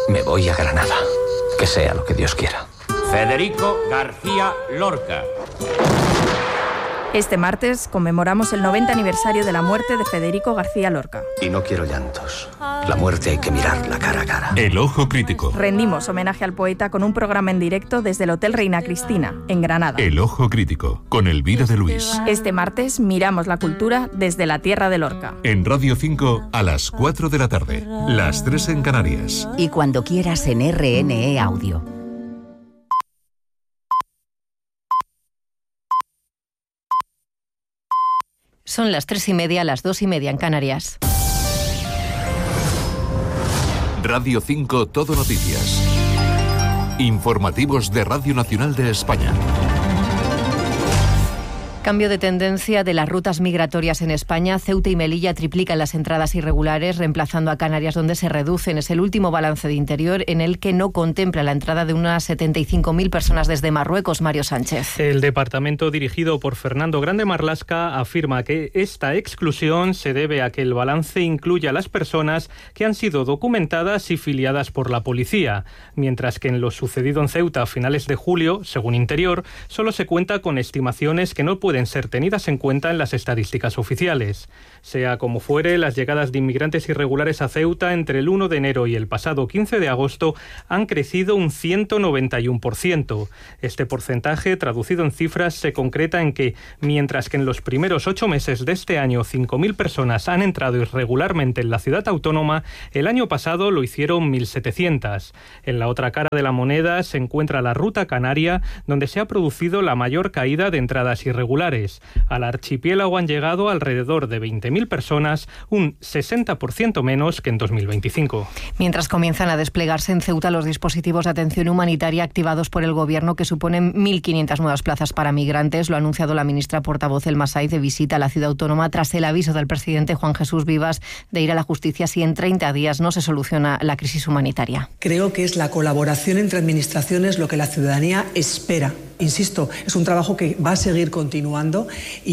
Me voy a Granada. Que sea lo que Dios quiera. Federico García Lorca. Este martes conmemoramos el 90 aniversario de la muerte de Federico García Lorca. Y no quiero llantos. La muerte hay que mirarla cara a cara. El Ojo Crítico. Rendimos homenaje al poeta con un programa en directo desde el Hotel Reina Cristina, en Granada. El Ojo Crítico, con Elvira de Luis. Este martes miramos la cultura desde la tierra de Lorca. En Radio 5 a las 4 de la tarde, las 3 en Canarias. Y cuando quieras en RNE Audio. Son las 3:30, las 2:30 en Canarias. Radio 5 Todo Noticias. Informativos de Radio Nacional de España. Cambio de tendencia de las rutas migratorias en España. Ceuta y Melilla triplican las entradas irregulares, reemplazando a Canarias, donde se reducen. Es el último balance de Interior, en el que no contempla la entrada de unas 75.000 personas desde Marruecos. Mario Sánchez. El departamento, dirigido por Fernando Grande Marlasca, afirma que esta exclusión se debe a que el balance incluye a las personas que han sido documentadas y filiadas por la policía, mientras que en lo sucedido en Ceuta a finales de julio, según Interior, solo se cuenta con estimaciones que no pueden ser tenidas en cuenta en las estadísticas oficiales. Sea como fuere, las llegadas de inmigrantes irregulares a Ceuta entre el 1 de enero y el pasado 15 de agosto han crecido un 191%. Este porcentaje, traducido en cifras, se concreta en que, mientras que en los primeros 8 meses de este año 5.000 personas han entrado irregularmente en la ciudad autónoma, el año pasado lo hicieron 1.700. En la otra cara de la moneda se encuentra la ruta canaria, donde se ha producido la mayor caída de entradas irregulares. Al archipiélago han llegado alrededor de 20.000 personas, un 60% menos que en 2025. Mientras comienzan a desplegarse en Ceuta los dispositivos de atención humanitaria activados por el Gobierno, que suponen 1.500 nuevas plazas para migrantes, lo ha anunciado la ministra portavoz Elma Saiz, de visita a la ciudad autónoma tras el aviso del presidente Juan Jesús Vivas de ir a la justicia si en 30 días no se soluciona la crisis humanitaria. Creo que es la colaboración entre administraciones lo que la ciudadanía espera. Insisto, es un trabajo que va a seguir continuando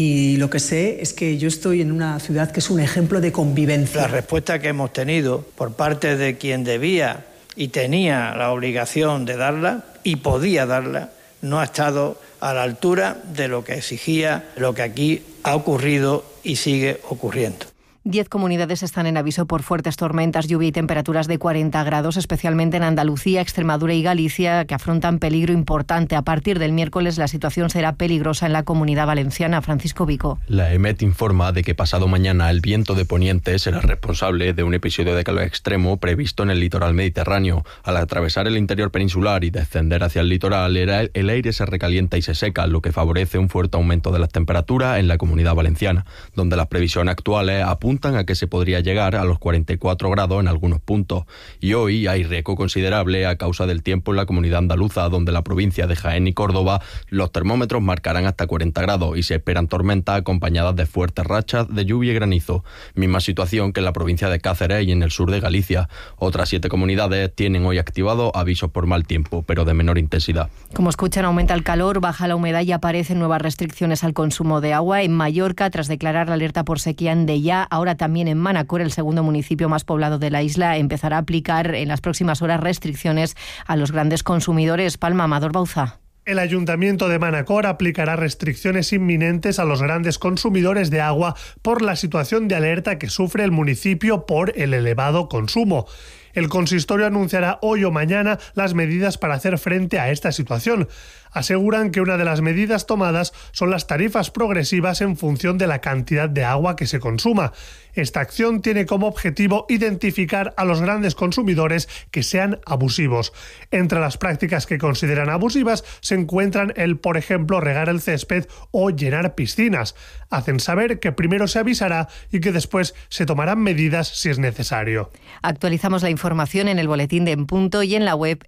y lo que sé es que yo estoy en una ciudad que es un ejemplo de convivencia. La respuesta que hemos tenido por parte de quien debía y tenía la obligación de darla y podía darla no ha estado a la altura de lo que exigía lo que aquí ha ocurrido y sigue ocurriendo. 10 comunidades están en aviso por fuertes tormentas, lluvia y temperaturas de 40 grados, especialmente en Andalucía, Extremadura y Galicia, que afrontan peligro importante. A partir del miércoles la situación será peligrosa en la Comunidad Valenciana. Francisco Vico. La EMET informa de que pasado mañana el viento de poniente será responsable de un episodio de calor extremo previsto en el litoral mediterráneo. Al atravesar el interior peninsular y descender hacia el litoral, el aire se recalienta y se seca, lo que favorece un fuerte aumento de las temperaturas en la Comunidad Valenciana, donde las previsiones actuales apuntan a que se podría llegar a los 44 grados en algunos puntos. Y hoy hay riesgo considerable a causa del tiempo en la Comunidad Andaluza, donde la provincia de Jaén y Córdoba los termómetros marcarán hasta 40 grados y se esperan tormentas acompañadas de fuertes rachas de lluvia y granizo. Misma situación que en la provincia de Cáceres y en el sur de Galicia. Otras 7 comunidades tienen hoy activados avisos por mal tiempo, pero de menor intensidad. Como escuchan, aumenta el calor, baja la humedad y aparecen nuevas restricciones al consumo de agua. En Mallorca, tras declarar la alerta por sequía en Deià, ahora también en Manacor, el segundo municipio más poblado de la isla, empezará a aplicar en las próximas horas restricciones a los grandes consumidores. Palma, Amador Bauza. El Ayuntamiento de Manacor aplicará restricciones inminentes a los grandes consumidores de agua por la situación de alerta que sufre el municipio por el elevado consumo. El consistorio anunciará hoy o mañana las medidas para hacer frente a esta situación. Aseguran que una de las medidas tomadas son las tarifas progresivas en función de la cantidad de agua que se consuma. Esta acción tiene como objetivo identificar a los grandes consumidores que sean abusivos. Entre las prácticas que consideran abusivas se encuentran el, por ejemplo, regar el césped o llenar piscinas. Hacen saber que primero se avisará y que después se tomarán medidas si es necesario. Actualizamos la información en el boletín de En Punto y en la web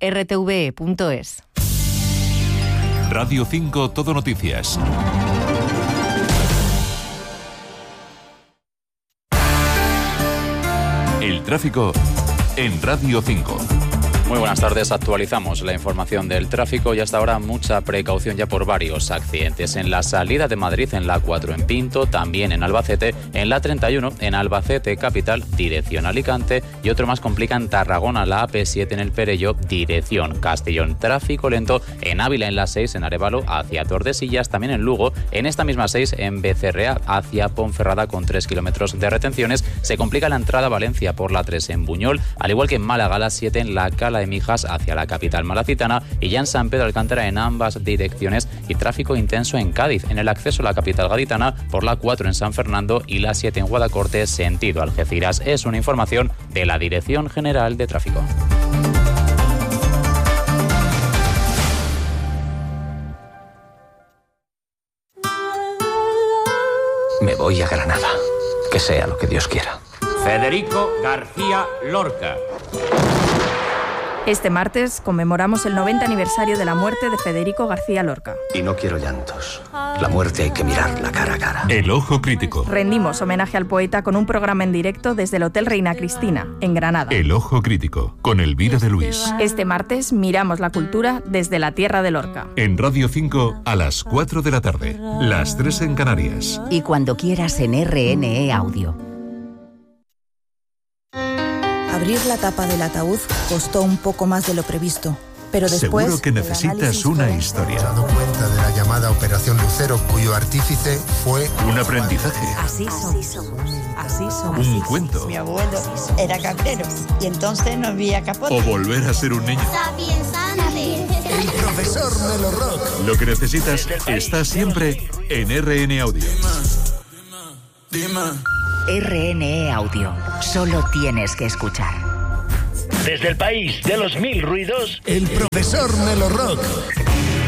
rtve.es. Radio 5 Todo Noticias. El tráfico en Radio 5. Muy buenas tardes, actualizamos la información del tráfico y hasta ahora mucha precaución ya por varios accidentes. En la salida de Madrid, en la A4 en Pinto, también en Albacete, en la 31 en Albacete capital, dirección Alicante, y otro más complica en Tarragona, la AP7 en el Perelló, dirección Castellón. Tráfico lento en Ávila, en la 6 en Arévalo hacia Tordesillas, también en Lugo, en esta misma 6 en Becerrea hacia Ponferrada con 3 kilómetros de retenciones. Se complica la entrada a Valencia por la 3 en Buñol, al igual que en Málaga, la 7 en la Cala de Mijas hacia la capital malacitana, y ya en San Pedro Alcántara en ambas direcciones, y tráfico intenso en Cádiz, en el acceso a la capital gaditana por la 4 en San Fernando y la 7 en Guadacorte sentido Algeciras. Es una información de la Dirección General de Tráfico. Me voy a Granada. Que sea lo que Dios quiera. Federico García Lorca. Este martes conmemoramos el 90 aniversario de la muerte de Federico García Lorca. Y no quiero llantos. La muerte hay que mirarla cara a cara. El Ojo Crítico. Rendimos homenaje al poeta con un programa en directo desde el Hotel Reina Cristina, en Granada. El Ojo Crítico, con Elvira de Luis. Este martes miramos la cultura desde la tierra de Lorca. En Radio 5 a las 4 de la tarde, las 3 en Canarias. Y cuando quieras en RNE Audio. Abrir la tapa del ataúd costó un poco más de lo previsto, pero después... Seguro que necesitas una historia. ¿Has dado cuenta de la llamada Operación Lucero, cuyo artífice fue... Un aprendizaje. Así somos. Un cuento. Mi abuelo era cabrero y entonces no había capote. O volver a ser un niño. El profesor Melo Rock. Lo que necesitas está siempre en RN Audio. RNE Audio. Solo tienes que escuchar. Desde el país de los mil ruidos, el profesor Melo Rock.